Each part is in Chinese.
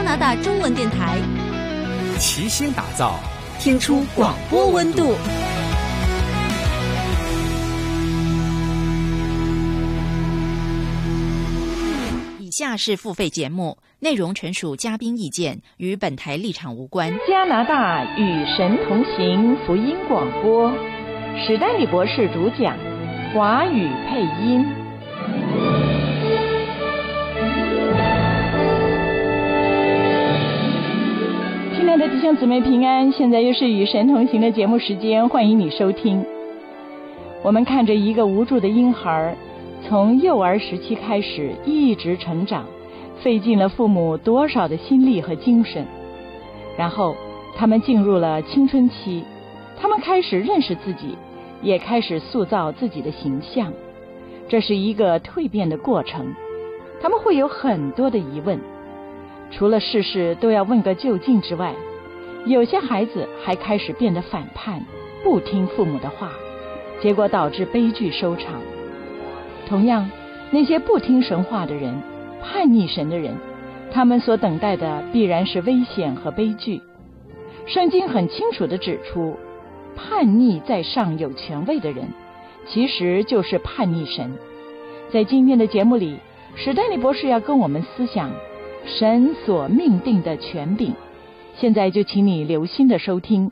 拿大中文电台， 齐心打造， 听出广播温度。 以下是付费节目，内容纯属嘉宾意见，与本台立场无关。 加拿大与神同行福音广播，史丹利博士主讲，华语配音。亲爱的弟兄姊妹平安，现在又是与神同行的节目时间，欢迎你收听。我们看着一个无助的婴孩，从幼儿时期开始一直成长，费尽了父母多少的心力和精神。然后他们进入了青春期，他们开始认识自己，也开始塑造自己的形象。这是一个蜕变的过程，他们会有很多的疑问，除了事事都要问个究竟之外，有些孩子还开始变得反叛，不听父母的话，结果导致悲剧收场。同样，那些不听神话的人，叛逆神的人，他们所等待的必然是危险和悲剧。圣经很清楚地指出，叛逆在上有权位的人，其实就是叛逆神。在今天的节目里，史丹利博士要跟我们思想神所命定的权柄。现在就请你留心的收听。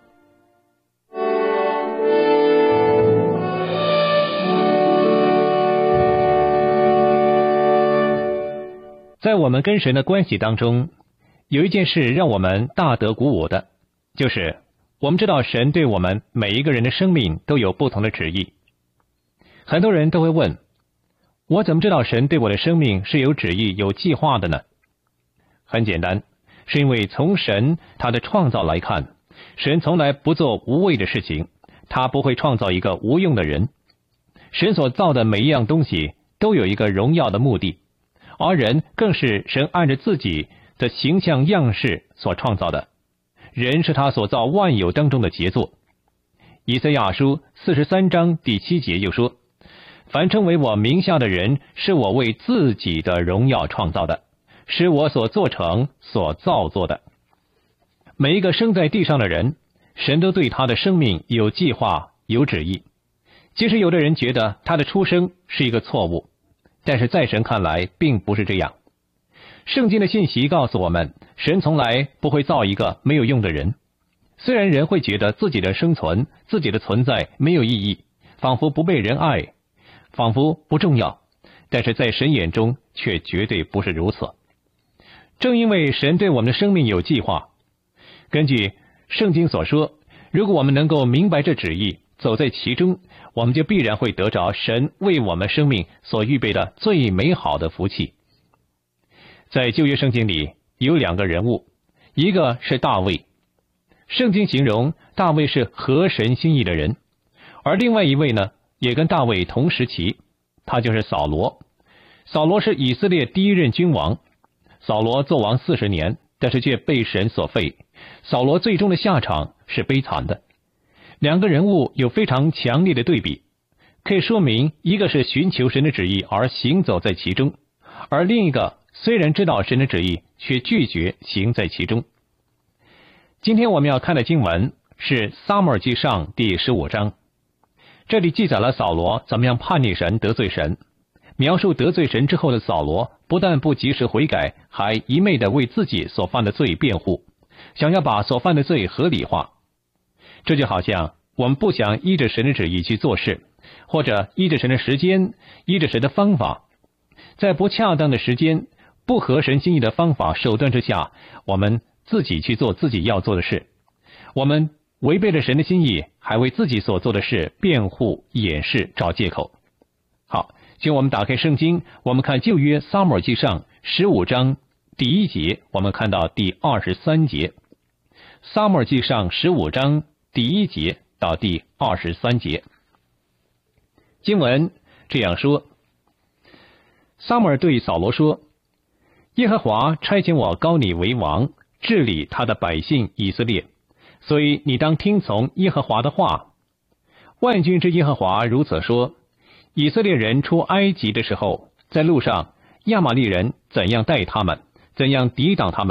在我们跟神的关系当中，有一件事让我们大得鼓舞的，就是我们知道神对我们每一个人的生命都有不同的旨意。很多人都会问，我怎么知道神对我的生命是有旨意有计划的呢？很简单，是因为从神他的创造来看，神从来不做无谓的事情，他不会创造一个无用的人。神所造的每一样东西都有一个荣耀的目的，而人更是神按着自己的形象样式所创造的，人是他所造万有当中的杰作。以赛亚书43章第7节就说，凡称为我名下的人，是我为自己的荣耀创造的，是我所做成所造作的。每一个生在地上的人，神都对他的生命有计划有旨意。即使有的人觉得他的出生是一个错误，但是在神看来并不是这样。圣经的信息告诉我们，神从来不会造一个没有用的人。虽然人会觉得自己的生存，自己的存在没有意义，仿佛不被人爱，仿佛不重要，但是在神眼中却绝对不是如此。正因为神对我们的生命有计划，根据圣经所说，如果我们能够明白这旨意，走在其中，我们就必然会得着神为我们生命所预备的最美好的福气。在旧约圣经里有两个人物，一个是大卫，圣经形容大卫是合神心意的人，而另外一位呢，也跟大卫同时期，他就是扫罗。扫罗是以色列第一任君王，扫罗做王40年，但是却被神所废，扫罗最终的下场是悲惨的。两个人物有非常强烈的对比，可以说明一个是寻求神的旨意而行走在其中，而另一个虽然知道神的旨意，却拒绝行在其中。今天我们要看的经文是撒母耳记上第15章，这里记载了扫罗怎么样叛逆神得罪神，描述得罪神之后的扫罗不但不及时悔改，还一昧地为自己所犯的罪辩护，想要把所犯的罪合理化。这就好像我们不想依着神的旨意去做事，或者依着神的时间，依着神的方法，在不恰当的时间，不合神心意的方法手段之下，我们自己去做自己要做的事，我们违背了神的心意，还为自己所做的事辩护掩饰找借口。好，请我们打开圣经，我们看旧约撒母耳记上15章第1节，我们看到第23节。撒母耳记上15章第1节到第23节，经文这样说：撒母耳对扫罗说，耶和华差遣我膏你为王，治理他的百姓以色列，所以你当听从耶和华的话。万军之耶和华如此说，以色列人出埃及的时候，在路上亚玛力人怎样待他们，怎样抵挡他们，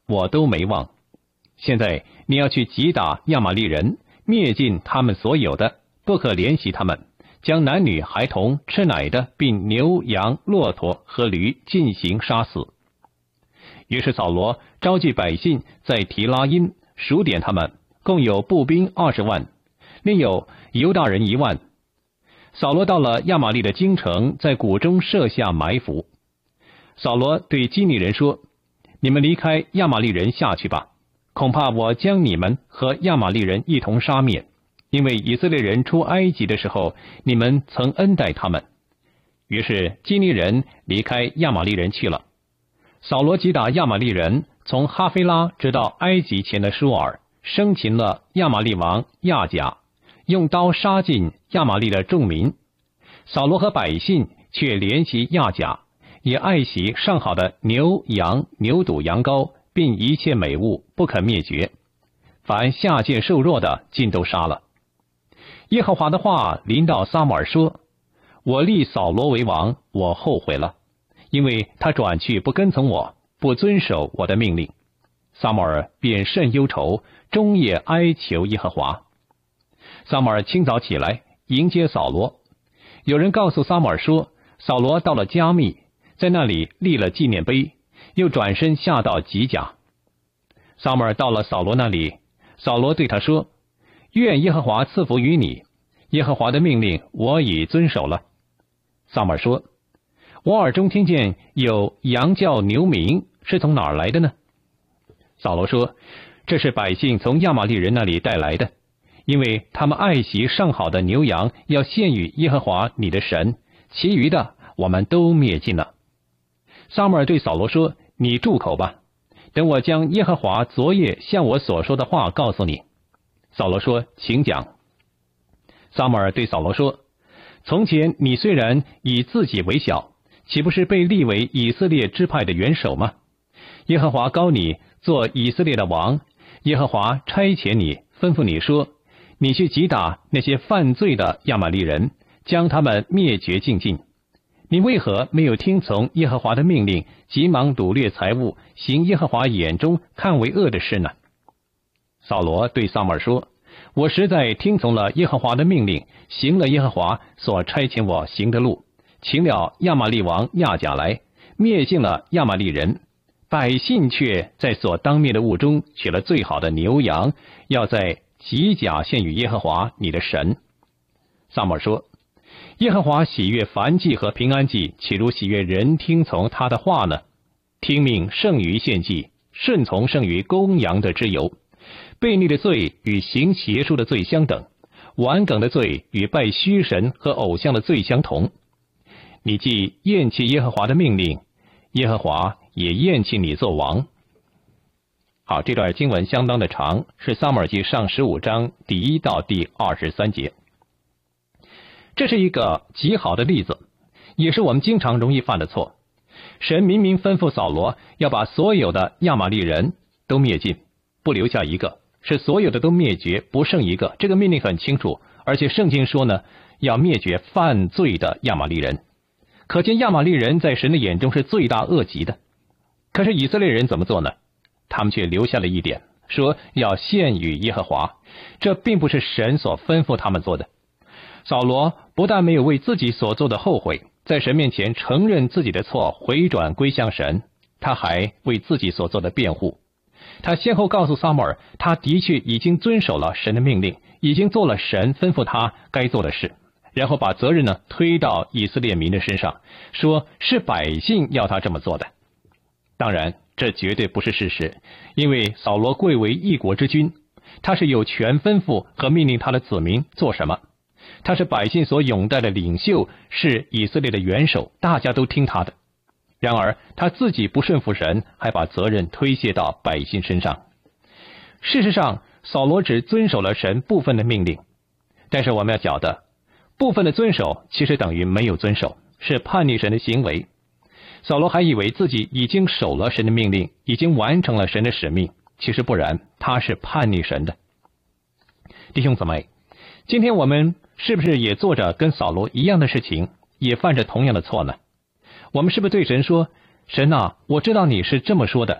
我都没忘。现在你要去击打亚玛力人，灭尽他们所有的，不可怜惜他们，将男女孩童吃奶的，并牛羊骆驼和驴进行杀死。于是扫罗召集百姓在提拉因数点他们，共有步兵20万，另有犹大人1万。扫罗到了亚玛力的京城，在谷中设下埋伏。扫罗对基尼人说：你们离开亚玛力人下去吧，恐怕我将你们和亚玛力人一同杀灭，因为以色列人出埃及的时候，你们曾恩待他们。于是基尼人离开亚玛力人去了。扫罗击打亚玛力人，从哈菲拉直到埃及前的舒尔，生擒了亚玛力王亚甲，用刀杀尽亚玛力的众民。扫罗和百姓却怜惜亚甲，也爱惜上好的牛羊牛犊羊羔，并一切美物，不可灭绝。凡下贱瘦弱的，尽都杀了。耶和华的话临到撒母耳说：我立扫罗为王，我后悔了，因为他转去不跟从我，不遵守我的命令。撒母耳便甚忧愁，终夜哀求耶和华。撒母耳清早起来迎接扫罗。有人告诉撒母耳说，扫罗到了迦密，在那里立了纪念碑，又转身下到吉甲。撒母耳到了扫罗那里，扫罗对他说：愿耶和华赐福于你，耶和华的命令我已遵守了。撒母耳说：我耳中听见有羊叫牛鸣，是从哪儿来的呢？扫罗说：这是百姓从亚玛力人那里带来的，因为他们爱惜上好的牛羊，要献与耶和华你的神，其余的我们都灭尽了。撒母耳对扫罗说：你住口吧，等我将耶和华昨夜向我所说的话告诉你。扫罗说：请讲。撒母耳对扫罗说：从前你虽然以自己为小，岂不是被立为以色列支派的元首吗？耶和华膏你做以色列的王，耶和华差遣你，吩咐你说：你去击打那些犯罪的亚玛力人，将他们灭绝净尽。你为何没有听从耶和华的命令，急忙掳掠财物，行耶和华眼中看为恶的事呢？扫罗对撒母耳说：我实在听从了耶和华的命令，行了耶和华所差遣我行的路，擒了亚玛力王亚甲来，灭尽了亚玛力人。百姓却在所当灭的物中取了最好的牛羊，要在吉甲献与耶和华你的神。撒母耳说：耶和华喜悦燔祭和平安祭，岂如喜悦人听从他的话呢？听命胜于献祭，顺从胜于公羊的脂油。悖逆的罪与行邪术的罪相等，顽梗的罪与拜虚神和偶像的罪相同。你既厌弃耶和华的命令，耶和华也厌弃你做王。好，这段经文相当的长，是撒母耳记上15章第1到第23节。这是一个极好的例子，也是我们经常容易犯的错。神明明吩咐扫罗要把所有的亚玛力人都灭尽，不留下一个，是所有的都灭绝，不剩一个。这个命令很清楚，而且圣经说呢，要灭绝犯罪的亚玛力人。可见亚玛力人在神的眼中是罪大恶极的。可是以色列人怎么做呢？他们却留下了一点，说要献与耶和华，这并不是神所吩咐他们做的。扫罗不但没有为自己所做的后悔，在神面前承认自己的错，回转归向神，他还为自己所做的辩护。他先后告诉撒母耳，他的确已经遵守了神的命令，已经做了神吩咐他该做的事，然后把责任呢推到以色列民的身上，说是百姓要他这么做的。当然这绝对不是事实，因为扫罗贵为一国之君，他是有权吩咐和命令他的子民做什么，他是百姓所拥戴的领袖，是以色列的元首，大家都听他的。然而他自己不顺服神，还把责任推卸到百姓身上。事实上扫罗只遵守了神部分的命令，但是我们要晓得，部分的遵守其实等于没有遵守，是叛逆神的行为。扫罗还以为自己已经守了神的命令，已经完成了神的使命，其实不然，他是叛逆神的。弟兄姊妹，今天我们是不是也做着跟扫罗一样的事情，也犯着同样的错呢？我们是不是对神说，神啊，我知道你是这么说的，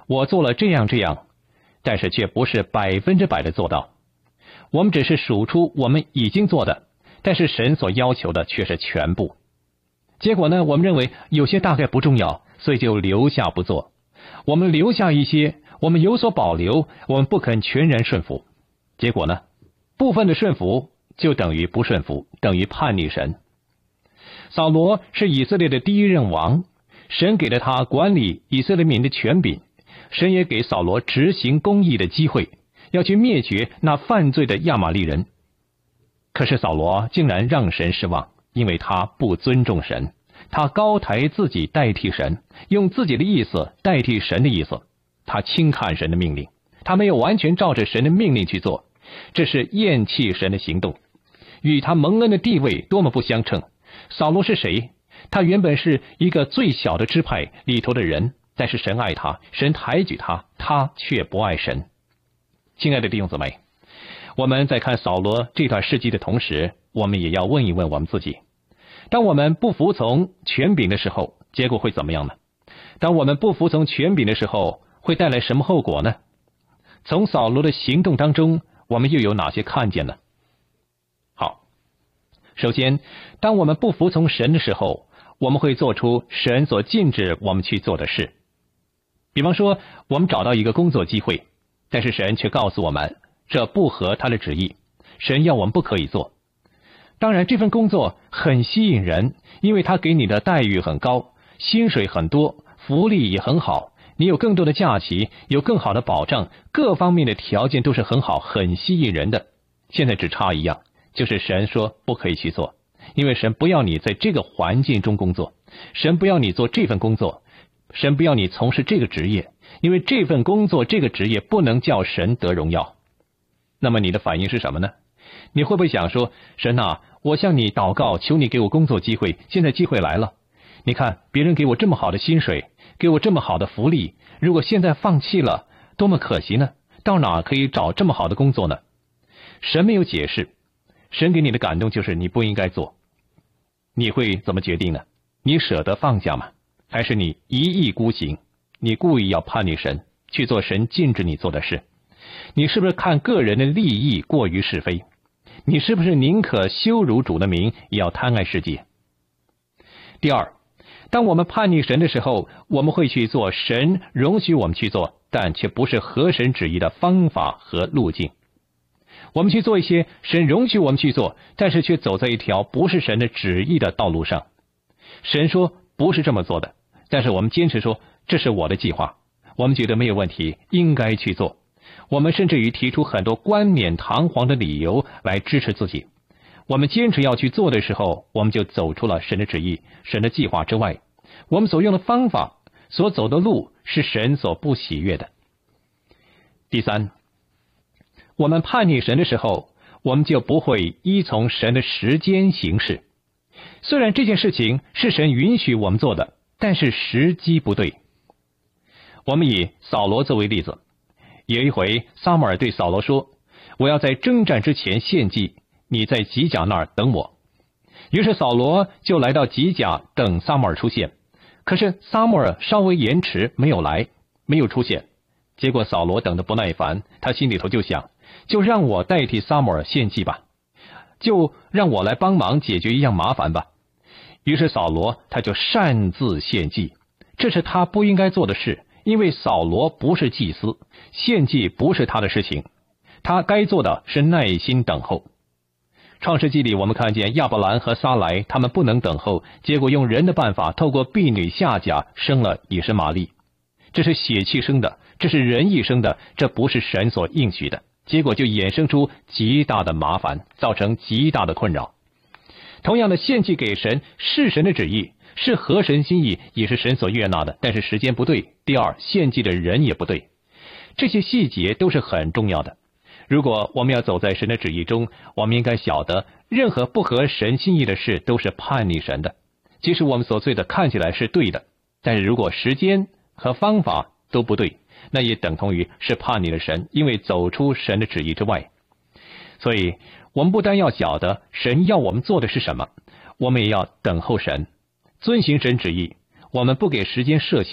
我做了这样，但是却不是100%的做到。我们只是数出我们已经做的，但是神所要求的却是全部。结果呢，我们认为有些大概不重要，所以就留下不做。我们留下一些，我们有所保留，我们不肯全然顺服。结果呢，部分的顺服就等于不顺服，等于叛逆神。扫罗是以色列的第一任王，神给了他管理以色列民的权柄，神也给扫罗执行公义的机会，要去灭绝那犯罪的亚玛力人。可是扫罗竟然让神失望，因为他不尊重神，他高抬自己代替神，用自己的意思代替神的意思，他轻看神的命令，他没有完全照着神的命令去做，这是厌弃神的行动，与他蒙恩的地位多么不相称。扫罗是谁？他原本是一个最小的支派里头的人，但是神爱他，神抬举他，他却不爱神。亲爱的弟兄姊妹，我们在看扫罗这段事迹的同时，我们也要问一问我们自己，当我们不服从权柄的时候，结果会怎么样呢？当我们不服从权柄的时候，会带来什么后果呢？从扫罗的行动当中，我们又有哪些看见呢？好，首先，当我们不服从神的时候，我们会做出神所禁止我们去做的事。比方说，我们找到一个工作机会，但是神却告诉我们，这不合他的旨意，神要我们不可以做。当然，这份工作很吸引人，因为他给你的待遇很高，薪水很多，福利也很好，你有更多的假期，有更好的保障，各方面的条件都是很好，很吸引人的。现在只差一样，就是神说不可以去做，因为神不要你在这个环境中工作，神不要你做这份工作，神不要你从事这个职业，因为这份工作这个职业不能叫神得荣耀。那么你的反应是什么呢？你会不会想说，神啊，我向你祷告，求你给我工作机会，现在机会来了，你看别人给我这么好的薪水，给我这么好的福利，如果现在放弃了，多么可惜呢？到哪可以找这么好的工作呢？神没有解释，神给你的感动就是你不应该做。你会怎么决定呢？你舍得放下吗？还是你一意孤行，你故意要叛逆神，去做神禁止你做的事？你是不是看个人的利益过于是非？你是不是宁可羞辱主的名，也要贪爱世界？第二，当我们叛逆神的时候，我们会去做神容许我们去做，但却不是合神旨意的方法和路径。我们去做一些神容许我们去做，但是却走在一条不是神的旨意的道路上。神说不是这么做的，但是我们坚持说这是我的计划，我们觉得没有问题，应该去做。我们甚至于提出很多冠冕堂皇的理由来支持自己。我们坚持要去做的时候，我们就走出了神的旨意、神的计划之外。我们所用的方法、所走的路是神所不喜悦的。第三，我们叛逆神的时候，我们就不会依从神的时间行事。虽然这件事情是神允许我们做的，但是时机不对。我们以扫罗作为例子，有一回撒母耳对扫罗说，我要在征战之前献祭，你在吉甲那儿等我。于是扫罗就来到吉甲等撒母耳出现，可是撒母耳稍微延迟，没有来，没有出现。结果扫罗等得不耐烦，他心里头就想，就让我代替撒母耳献祭吧，就让我来帮忙解决一样麻烦吧。于是扫罗他就擅自献祭，这是他不应该做的事，因为扫罗不是祭司，献祭不是他的事情，他该做的是耐心等候。创世纪里我们看见亚伯兰和撒莱他们不能等候，结果用人的办法透过婢女夏甲生了以实玛利。这是血气生的，这是人意生的，这不是神所应许的，结果就衍生出极大的麻烦，造成极大的困扰。同样的，献祭给神是神的旨意，是合神心意，也是神所悦纳的，但是时间不对。第二，献祭的人也不对。这些细节都是很重要的。如果我们要走在神的旨意中，我们应该晓得，任何不合神心意的事都是叛逆神的。即使我们所做的看起来是对的，但是如果时间和方法都不对，那也等同于是叛逆了神，因为走出神的旨意之外。所以我们不单要晓得神要我们做的是什么，我们也要等候神，遵行神旨意。我们不给时间设限，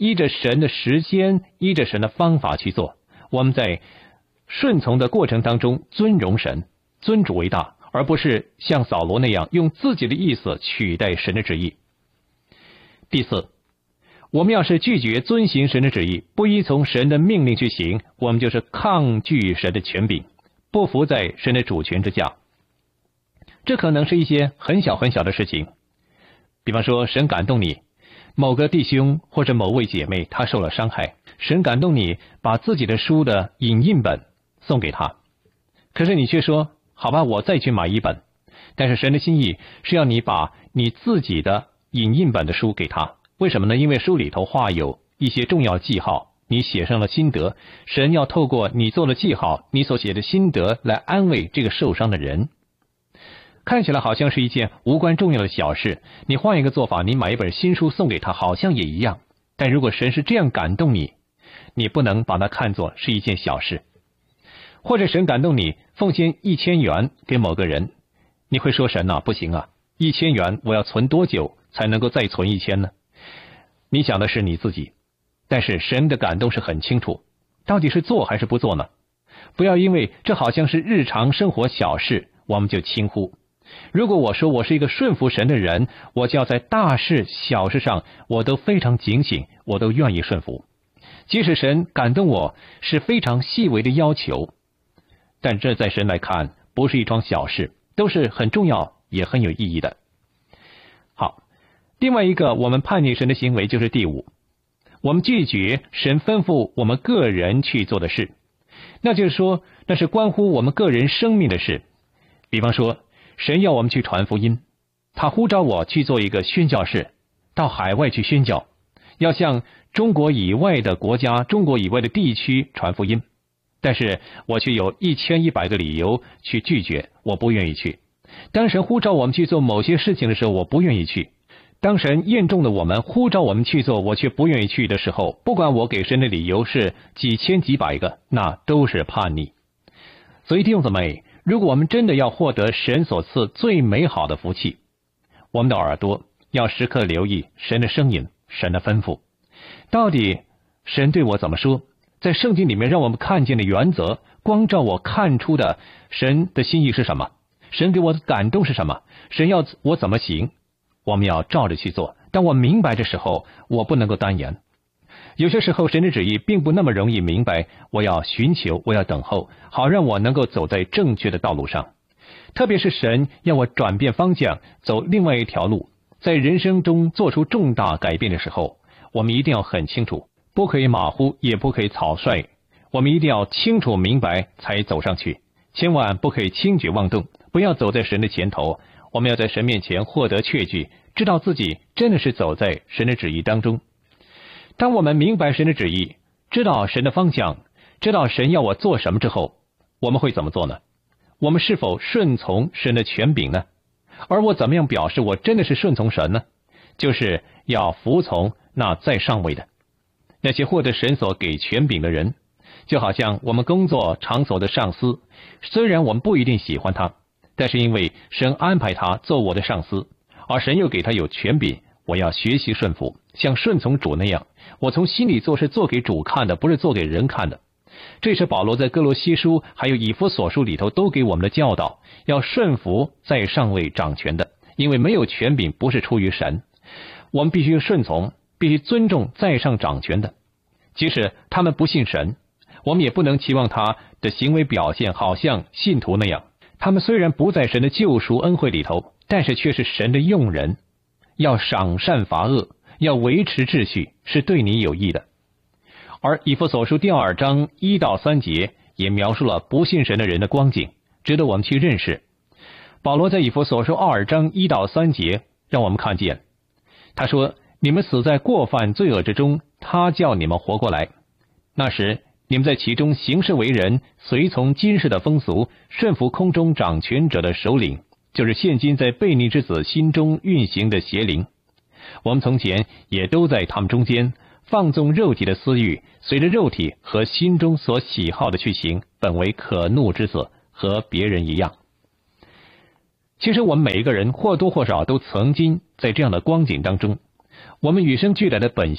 依着神的时间，依着神的方法去做。我们在顺从的过程当中尊荣神，尊主为大，而不是像扫罗那样用自己的意思取代神的旨意。第四，我们要是拒绝遵行神的旨意，不依从神的命令去行，我们就是抗拒神的权柄，不服在神的主权之下。这可能是一些很小很小的事情，比方说神感动你，某个弟兄或者某位姐妹他受了伤害，神感动你把自己的书的影印本送给他，可是你却说好吧，我再去买一本，但是神的心意是要你把你自己的影印本的书给他。为什么呢？因为书里头画有一些重要记号，你写上了心得，神要透过你做了记号，你所写的心得来安慰这个受伤的人。看起来好像是一件无关重要的小事，你换一个做法，你买一本新书送给他好像也一样，但如果神是这样感动你，你不能把它看作是一件小事。或者神感动你奉献1000元给某个人，你会说神啊，不行啊，1000元我要存多久才能够再存1000呢？你想的是你自己，但是神的感动是很清楚，到底是做还是不做呢？不要因为这好像是日常生活小事，我们就轻忽。如果我说我是一个顺服神的人，我就要在大事小事上我都非常警醒，我都愿意顺服。即使神感动我是非常细微的要求，但这在神来看不是一桩小事，都是很重要也很有意义的。好，另外一个我们叛逆神的行为就是第5，我们拒绝神吩咐我们个人去做的事，那就是说那是关乎我们个人生命的事。比方说神要我们去传福音，他呼召我去做一个宣教士，到海外去宣教，要向中国以外的国家、中国以外的地区传福音，但是我却有1100个理由去拒绝，我不愿意去。当神呼召我们去做某些事情的时候，我不愿意去。当神验中了我们，呼召我们去做，我却不愿意去的时候，不管我给神的理由是几千几百个，那都是叛逆。所以弟兄姊妹，如果我们真的要获得神所赐最美好的福气，我们的耳朵要时刻留意神的声音，神的吩咐。到底神对我怎么说？在圣经里面让我们看见的原则，光照我看出的神的心意是什么？神给我的感动是什么？神要我怎么行？我们要照着去做。当我明白的时候，我不能够单言。有些时候神的旨意并不那么容易明白，我要寻求，我要等候，好让我能够走在正确的道路上。特别是神要我转变方向，走另外一条路，在人生中做出重大改变的时候，我们一定要很清楚，不可以马虎，也不可以草率，我们一定要清楚明白才走上去，千万不可以轻举妄动，不要走在神的前头。我们要在神面前获得确据，知道自己真的是走在神的旨意当中。当我们明白神的旨意，知道神的方向，知道神要我做什么之后，我们会怎么做呢？我们是否顺从神的权柄呢？而我怎么样表示我真的是顺从神呢？就是要服从那在上位的那些获得神所给权柄的人。就好像我们工作场所的上司，虽然我们不一定喜欢他，但是因为神安排他做我的上司，而神又给他有权柄，我要学习顺服，像顺从主那样，我从心里做是做给主看的，不是做给人看的。这是保罗在哥罗西书还有以弗所书里头都给我们的教导，要顺服在上位掌权的，因为没有权柄不是出于神。我们必须顺从，必须尊重在上掌权的，即使他们不信神，我们也不能期望他的行为表现好像信徒那样。他们虽然不在神的救赎恩惠里头，但是却是神的用人，要赏善罚恶，要维持秩序，是对你有益的。而以弗所书第2章1到3节也描述了不信神的人的光景，值得我们去认识。保罗在以弗所书2章1到3节让我们看见，他说：你们死在过犯罪恶之中，他叫你们活过来。那时你们在其中行事为人，随从今世的风俗，顺服空中掌权者的首领，就是现今在悖逆之子心中运行的邪灵。我们从前也都在他们中间，放纵肉体的私欲，随着肉体和心中所喜好的去行，本为可怒之子，和别人一样。其实我们每一个人或多或少都曾经在这样的光景当中，我们与生俱来的本性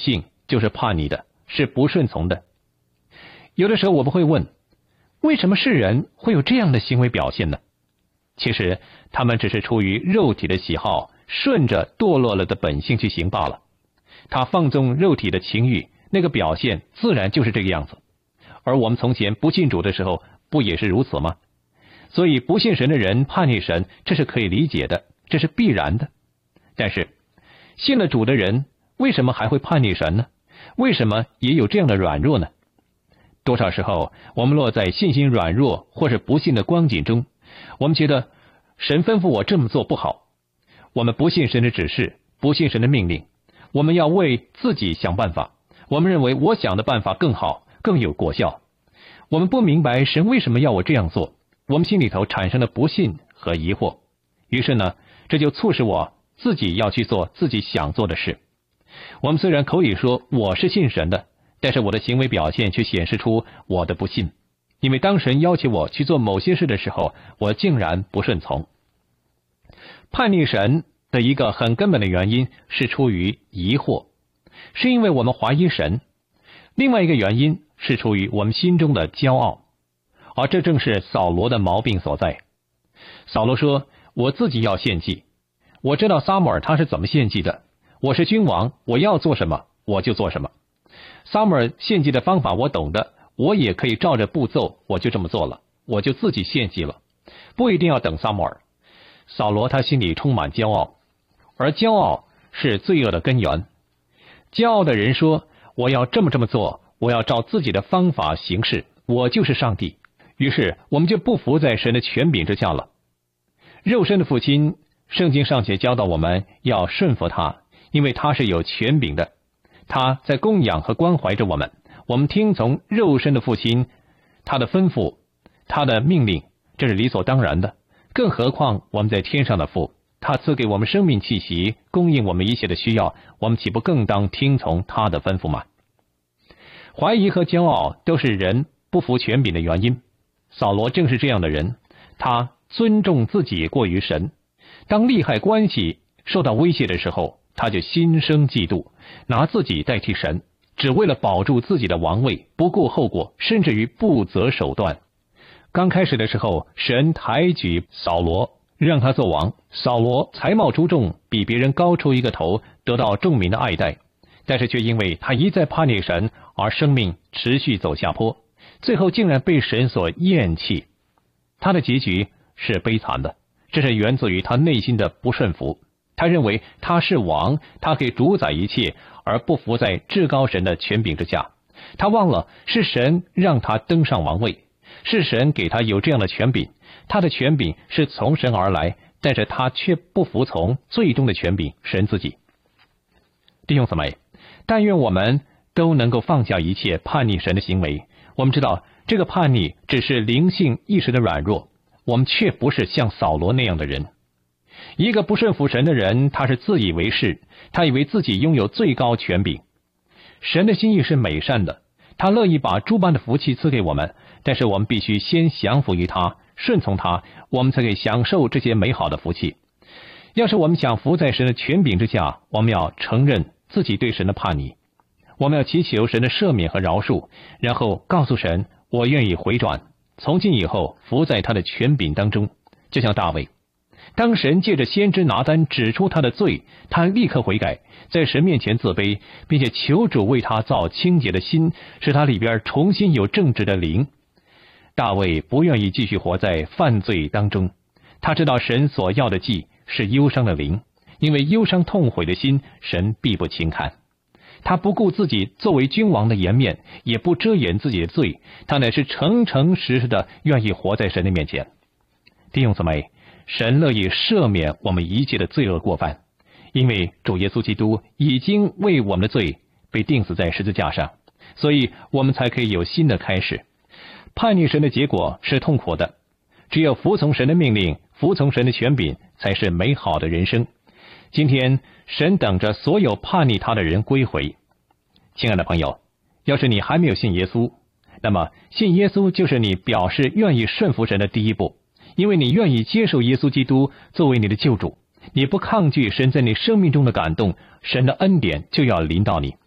就是叛逆的，是不顺从的。有的时候我们会问，为什么世人会有这样的行为表现呢？其实他们只是出于肉体的喜好，顺着堕落了的本性去行罢了。他放纵肉体的情欲，那个表现自然就是这个样子。而我们从前不信主的时候，不也是如此吗？所以不信神的人叛逆神，这是可以理解的，这是必然的。但是信了主的人，为什么还会叛逆神呢？为什么也有这样的软弱呢？多少时候我们落在信心软弱或是不信的光景中，我们觉得神吩咐我这么做不好，我们不信神的指示，不信神的命令，我们要为自己想办法，我们认为我想的办法更好，更有果效。我们不明白神为什么要我这样做，我们心里头产生了不信和疑惑，于是呢，这就促使我自己要去做自己想做的事。我们虽然口里说我是信神的，但是我的行为表现却显示出我的不信，因为当神要求我去做某些事的时候，我竟然不顺从。叛逆神的一个很根本的原因是出于疑惑，是因为我们怀疑神；另外一个原因是出于我们心中的骄傲，而这正是扫罗的毛病所在。扫罗说，我自己要献祭，我知道撒母耳他是怎么献祭的，我是君王，我要做什么我就做什么。撒母耳献祭的方法我懂的，我也可以照着步骤，我就这么做了，我就自己献祭了，不一定要等撒母耳。扫罗他心里充满骄傲，而骄傲是罪恶的根源。骄傲的人说，我要这么做，我要照自己的方法行事，我就是上帝。于是我们就不服在神的权柄之下了。肉身的父亲，圣经尚且教导我们要顺服他，因为他是有权柄的，他在供养和关怀着我们，我们听从肉身的父亲，他的吩咐，他的命令，这是理所当然的。更何况我们在天上的父，他赐给我们生命气息，供应我们一切的需要，我们岂不更当听从他的吩咐吗？怀疑和骄傲都是人不服权柄的原因。扫罗正是这样的人，他尊重自己过于神，当利害关系受到威胁的时候，他就心生嫉妒，拿自己代替神，只为了保住自己的王位，不顾后果，甚至于不择手段。刚开始的时候，神抬举扫罗，让他做王，扫罗才貌出众，比别人高出一个头，得到众民的爱戴，但是却因为他一再叛逆神，而生命持续走下坡，最后竟然被神所厌弃。他的结局是悲惨的，这是源自于他内心的不顺服。他认为他是王，他可以主宰一切，而不服在至高神的权柄之下。他忘了是神让他登上王位，是神给他有这样的权柄，他的权柄是从神而来，但是他却不服从最终的权柄，神自己。弟兄姊妹，但愿我们都能够放下一切叛逆神的行为。我们知道这个叛逆只是灵性一时的软弱，我们却不是像扫罗那样的人。一个不顺服神的人，他是自以为是，他以为自己拥有最高权柄。神的心意是美善的，他乐意把诸般的福气赐给我们，但是我们必须先降服于他，顺从他，我们才可以享受这些美好的福气。要是我们想服在神的权柄之下，我们要承认自己对神的叛逆，我们要祈求神的赦免和饶恕，然后告诉神，我愿意回转，从今以后服在他的权柄当中。就像大卫，当神借着先知拿单指出他的罪，他立刻悔改，在神面前自卑，并且求主为他造清洁的心，使他里边重新有正直的灵。大卫不愿意继续活在犯罪当中，他知道神所要的祭是忧伤的灵，因为忧伤痛悔的心，神必不轻看。他不顾自己作为君王的颜面，也不遮掩自己的罪，他乃是诚诚实实的愿意活在神的面前。弟兄姊妹，神乐意赦免我们一切的罪恶过犯，因为主耶稣基督已经为我们的罪被钉死在十字架上，所以我们才可以有新的开始。叛逆神的结果是痛苦的，只有服从神的命令，服从神的权柄，才是美好的人生。今天神等着所有叛逆他的人归回。亲爱的朋友，要是你还没有信耶稣，那么信耶稣就是你表示愿意顺服神的第一步，因为你愿意接受耶稣基督作为你的救主，你不抗拒神在你生命中的感动，神的恩典就要临到你。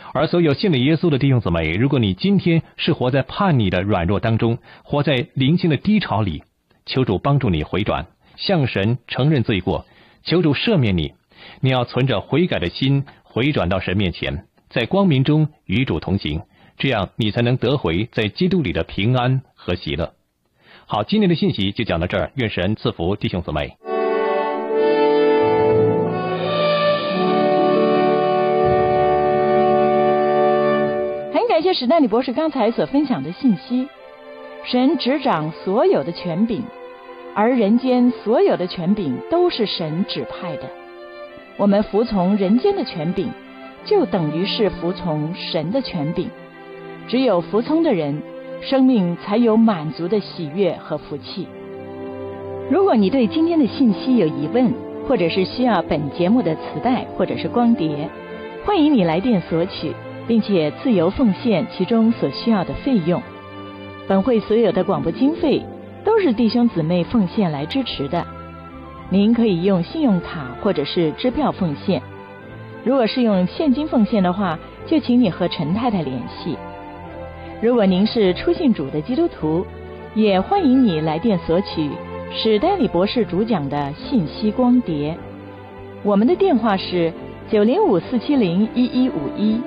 而所有信了耶稣的弟兄姊妹，如果你今天是活在叛逆的软弱当中，活在灵性的低潮里，求主帮助你回转，向神承认罪过，求主赦免你。你要存着悔改的心回转到神面前，在光明中与主同行，这样你才能得回在基督里的平安和喜乐。好，今天的信息就讲到这儿，愿神赐福弟兄姊妹。 很感谢史丹利博士刚才所分享的信息。神执掌所有的权柄，而人间所有的权柄都是神指派的。我们服从人间的权柄，就等于是服从神的权柄。只有服从的人，生命才有满足的喜悦和福气。如果你对今天的信息有疑问，或者是需要本节目的磁带或者是光碟，欢迎你来电索取，并且自由奉献其中所需要的费用。本会所有的广播经费都是弟兄姊妹奉献来支持的。您可以用信用卡或者是支票奉献。如果是用现金奉献的话，就请你和陈太太联系。如果您是初信主的基督徒，也欢迎你来电索取史丹利博士主讲的信息光碟。我们的电话是905-470-1151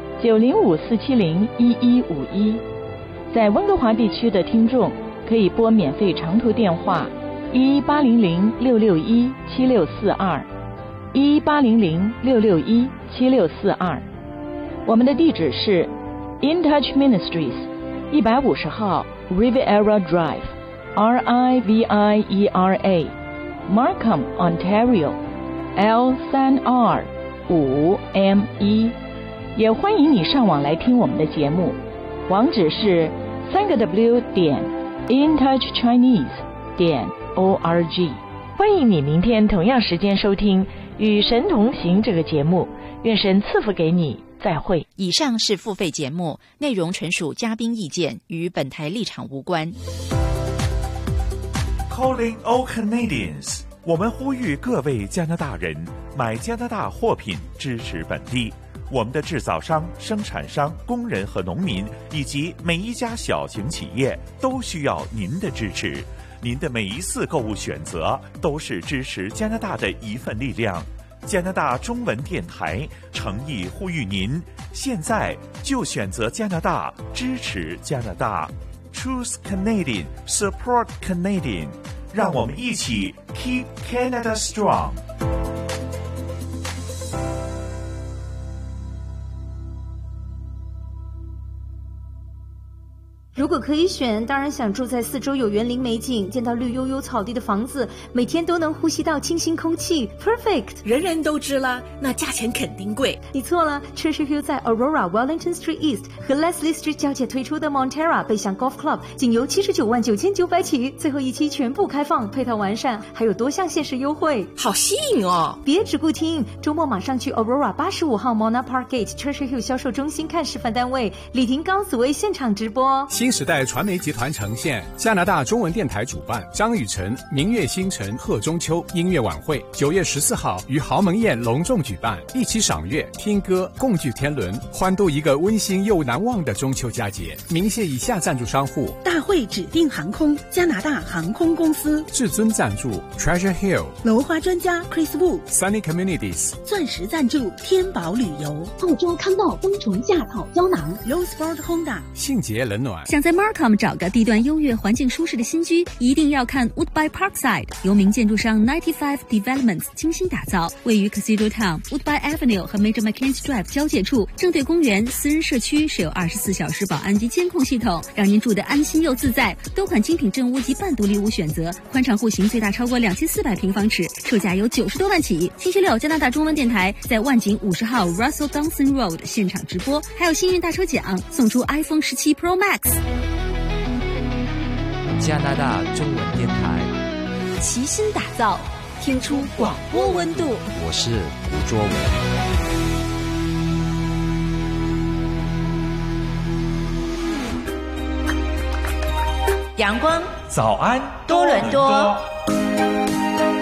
905-470-1151。在温哥华地区的听众可以拨免费长途电话11800-661-7642 11800-661-7642。我们的地址是 In Touch Ministries 150号 Riviera Drive RIVIERA Markham, Ontario L3R 5ME。也欢迎你上网来听我们的节目，网址是3w.intouchchinese.org。欢迎你明天同样时间收听《与神同行》这个节目，愿神赐福给你，再会。 以上是付费节目，内容纯属嘉宾意见，与本台立场无关。 Calling all Canadians， 我们呼吁各位加拿大人买加拿大货品，支持本地。我们的制造商、生产商、工人和农民，以及每一家小型企业都需要您的支持。您的每一次购物选择都是支持加拿大的一份力量。加拿大中文电台诚意呼吁您，现在就选择加拿大，支持加拿大。Choose Canadian, support Canadian。让我们一起 Keep Canada Strong。 如果可以选，当然想住在四周有园林美景、见到绿油油草地的房子，每天都能呼吸到清新空气 ，perfect。 人人都知啦，那价钱肯定贵。 你错了 ，Treasure Hill 在 Aurora、Wellington Street East 和 Leslie Street 交界推出的 Montera 背向 Golf Club， 仅由799900起，最后一期全部开放，配套完善，还有多项限时优惠， 好吸引哦！ 别只顾听，周末马上去 Aurora 85号 Mona Park Gate Treasure Hill 销售中心看示范单位，李廷刚紫薇现场直播。 新时代传媒集团呈现，加拿大中文电台主办，张雨晨、明月星辰贺中秋音乐晚会，9月14号于豪门宴隆重举办，一起赏月、听歌、共聚天伦，欢度一个温馨又难忘的中秋佳节。鸣谢以下赞助商户： 大会指定航空、加拿大航空公司； 至尊赞助 Treasure Hill； 楼花专家 Chris Wu； Sunny Communities； 钻石赞助天宝旅游； 澳洲康道冬虫夏草胶囊； Roseford Honda； 信捷冷暖。 想在 Markham 找个地段优越、环境舒适的新居，一定要看 Woodbine Parkside， 由名建筑商 95 Developments 精心打造，位于 Cathedral Town、Woodbine Avenue 和 Major Mackenzie Drive 交界处，正对公园，私人社区，设有24小时保安及监控系统，让您住得安心又自在。多款精品正屋及半独立屋选择，宽敞户型最大超过2400平方尺，售价有90多万起。星期六，加拿大中文电台在万景50号 Russell Johnson Road 现场直播，还有幸运大抽奖，送出 iPhone 17 Pro Max。 加拿大中文电台， 齐心打造，听出广播温度。 我是吴卓文。 阳光， 早安， 多伦多。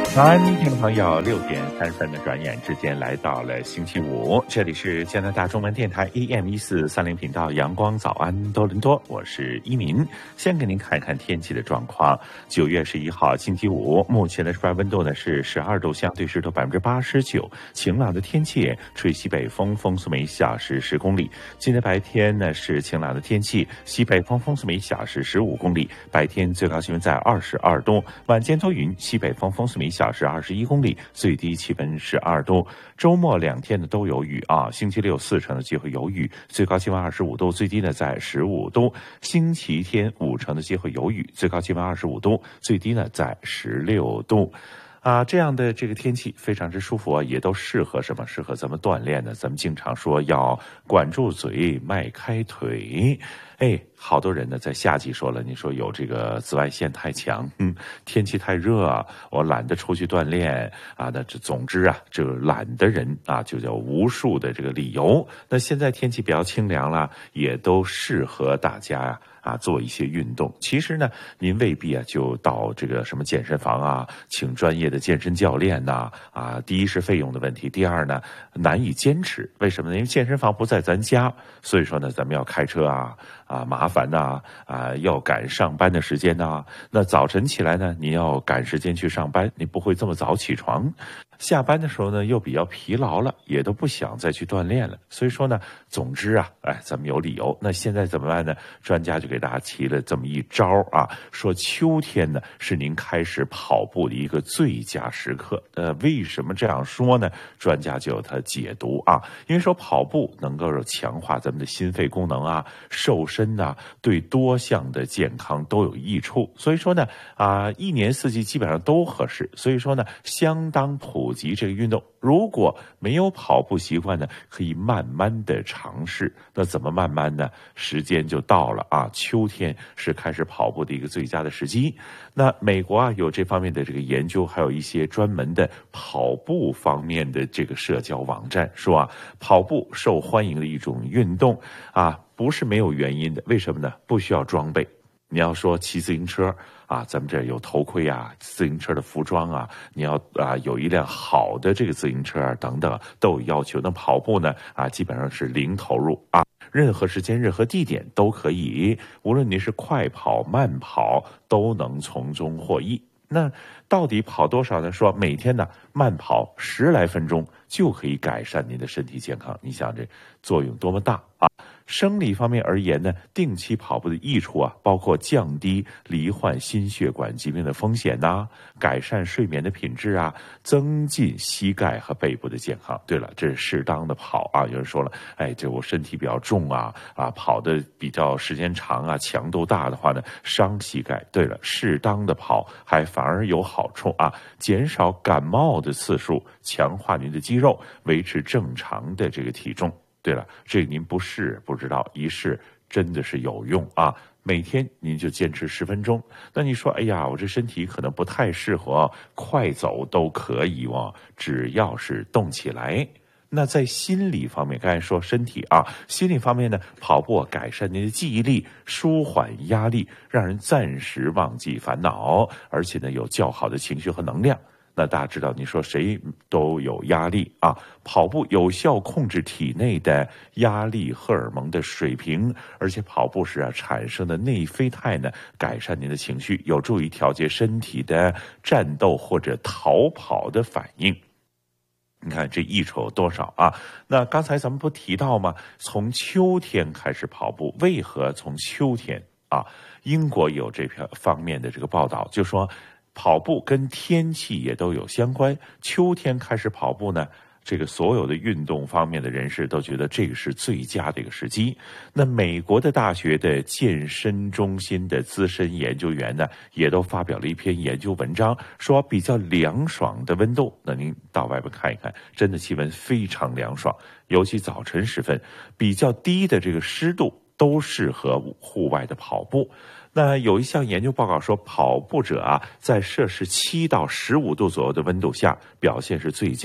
早安，听众朋友，6点3分的转眼之间来到了星期五，这里是加拿大中文电台 AM1430频道阳光早安多伦多，我是一鸣。先给您看一看天气的状况。9月11号星期五，目前的室外温度呢是12度，相对湿度89%，晴朗的天气，吹西北风，风速每小时10公里。今天白天呢是晴朗的天气，西北风，风速每小时15公里，白天最高气温在22度，晚间多云，西北风，风速每小时21公里，最低气温12度。周末2天呢都有雨啊，星期六40%的机会有雨，最高气温25度，最低呢在15度。星期天50%的机会有雨，最高气温25度，最低呢在16度。这样的这个天气非常之舒服啊，也都适合什么？适合咱们锻炼呢。咱们经常说要管住嘴，迈开腿。好多人呢在夏季说了，你说有这个紫外线太强，天气太热，我懒得出去锻炼啊。那总之啊，这个懒的人啊，就叫无数的这个理由。那现在天气比较清凉了，也都适合大家做一些运动。其实呢，您未必就到这个什么健身房请专业的健身教练第一是费用的问题，第二呢难以坚持。为什么呢？因为健身房不在咱家，所以说呢咱们要开车麻烦要赶上班的时间那早晨起来呢，你要赶时间去上班，你不会这么早起床。下班的时候呢又比较疲劳了，也都不想再去锻炼了。所以说呢，总之咱们有理由。那现在怎么办呢？专家就给大家提了这么一招说秋天呢是您开始跑步的一个最佳时刻。为什么这样说呢？专家就有他解读因为说跑步能够强化咱们的心肺功能瘦身对多项的健康都有益处。所以说呢一年四季基本上都合适。所以说呢，相当普及这个运动。如果没有跑步习惯呢，可以慢慢的尝试。那怎么慢慢呢？时间就到了秋天是开始跑步的一个最佳的时机。那美国有这方面的这个研究，还有一些专门的跑步方面的这个社交网站说跑步受欢迎的一种运动不是没有原因的。为什么呢？不需要装备。你要说骑自行车咱们这有头盔自行车的服装你要有一辆好的这个自行车等等都有要求。那跑步呢基本上是零投入任何时间任何地点都可以，无论你是快跑慢跑都能从中获益。那到底跑多少呢？说每天呢慢跑10来分钟就可以改善您的身体健康。你想这作用多么大生理方面而言呢，定期跑步的益处包括降低罹患心血管疾病的风险改善睡眠的品质增进膝盖和背部的健康。对了，这是适当的跑有人说了，这我身体比较重跑的比较时间长强度大的话呢，伤膝盖。对了，适当的跑还反而有好处减少感冒的次数，强化您的肌肉，维持正常的这个体重。对了，这个您不试不知道，一试真的是有用每天您就坚持10分钟。那你说我这身体可能不太适合快走都可以只要是动起来。那在心理方面，刚才说身体心理方面呢，跑步改善您的记忆力，舒缓压力，让人暂时忘记烦恼，而且呢有较好的情绪和能量。那大家知道，你说谁都有压力跑步有效控制体内的压力荷尔蒙的水平，而且跑步时产生的内啡肽呢，改善您的情绪，有助于调节身体的战斗或者逃跑的反应。你看这益处有多少那刚才咱们不提到吗？从秋天开始跑步。为何从秋天英国有这方面的这个报道，就说跑步跟天气也都有相关。秋天开始跑步呢，这个所有的运动方面的人士都觉得这个是最佳的一个时机。那美国的大学的健身中心的资深研究员呢，也都发表了一篇研究文章，说比较凉爽的温度，那您到外边看一看，真的气温非常凉爽，尤其早晨时分，比较低的这个湿度都适合户外的跑步。那有一项研究报告说，跑步者在摄氏7到15度左右的温度下表现是最佳的，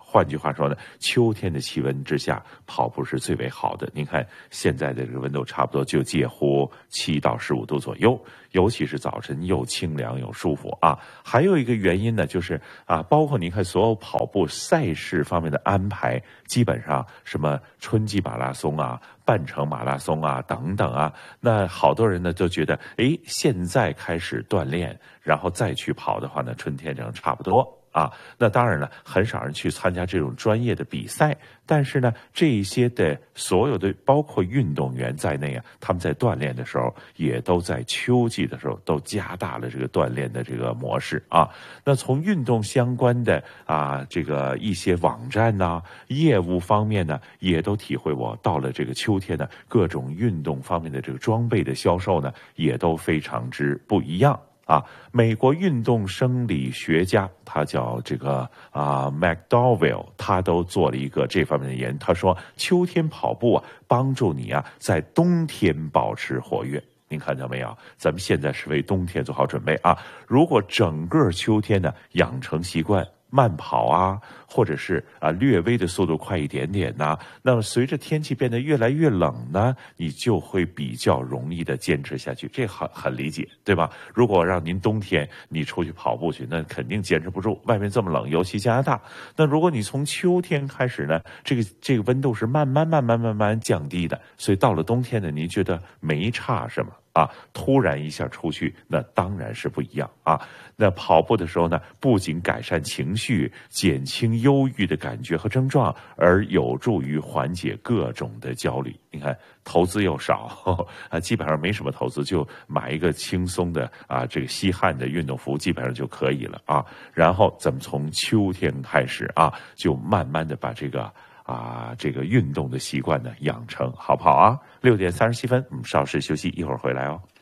换句话说呢，秋天的气温之下跑步是最为好的。您看现在的这个温度差不多就介乎7到15度左右，尤其是早晨又清凉又舒服啊。还有一个原因呢，就是包括您看所有跑步赛事方面的安排，基本上什么春季马拉松啊、半程马拉松啊等等啊，那好多人呢就觉得，现在开始锻炼，然后再去跑的话呢，春天这样差不多。那当然了，很少人去参加这种专业的比赛，但是呢，这一些的所有的包括运动员在内啊，他们在锻炼的时候，也都在秋季的时候都加大了这个锻炼的这个模式啊。那从运动相关的这个一些网站呐、业务方面呢，也都体会我到了这个秋天呢，各种运动方面的这个装备的销售呢，也都非常之不一样。美国运动生理学家，他叫这个McDowell， 他都做了一个这方面的研究。他说，秋天跑步帮助你在冬天保持活跃。您看到没有？咱们现在是为冬天做好准备啊！如果整个秋天呢养成习惯，慢跑或者是略微的速度快一点点那么随着天气变得越来越冷呢，你就会比较容易的坚持下去，这很理解，对吧？如果让您冬天你出去跑步去，那肯定坚持不住，外面这么冷，尤其加拿大。那如果你从秋天开始呢，这个温度是慢慢降低的，所以到了冬天呢，您觉得没差什么突然一下出去，那当然是不一样那跑步的时候呢，不仅改善情绪，减轻忧郁的感觉和症状，而有助于缓解各种的焦虑。你看，投资又少基本上没什么投资，就买一个轻松的这个吸汗的运动服基本上就可以了然后咱们从秋天开始就慢慢的把这个运动的习惯呢养成，好不好6点37分，我们稍事休息，一会儿回来哦。